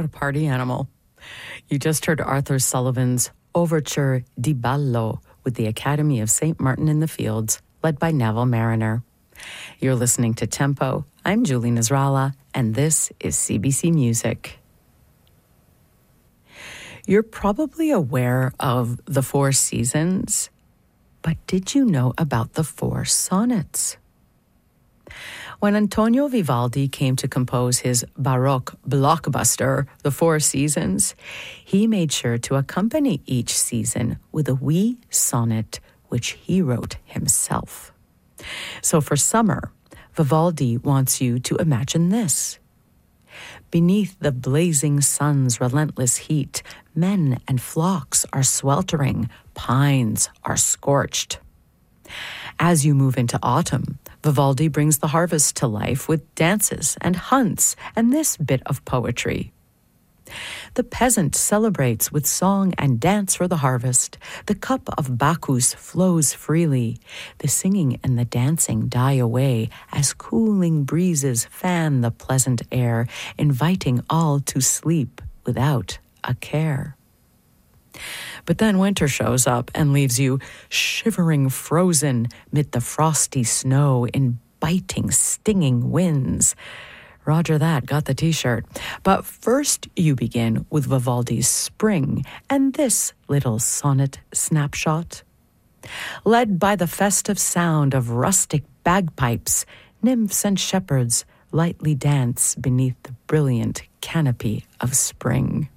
What a party animal. You just heard Arthur Sullivan's Overture di Ballo with the Academy of St. Martin in the Fields, led by Neville Mariner. You're listening to Tempo. I'm Julie Nasrallah, and this is CBC Music. You're probably aware of the Four Seasons, but did you know about the Four Sonnets? When Antonio Vivaldi came to compose his Baroque blockbuster, The Four Seasons, he made sure to accompany each season with a wee sonnet which he wrote himself. So for summer, Vivaldi wants you to imagine this. Beneath the blazing sun's relentless heat, men and flocks are sweltering, pines are scorched. As you move into autumn, Vivaldi brings the harvest to life with dances and hunts and this bit of poetry. The peasant celebrates with song and dance for the harvest. The cup of Bacchus flows freely. The singing and the dancing die away as cooling breezes fan the pleasant air, inviting all to sleep without a care. But then winter shows up and leaves you shivering frozen mid the frosty snow in biting, stinging winds. Roger that, got the t-shirt. But first you begin with Vivaldi's Spring and this little sonnet snapshot. Led by the festive sound of rustic bagpipes, nymphs and shepherds lightly dance beneath the brilliant canopy of spring.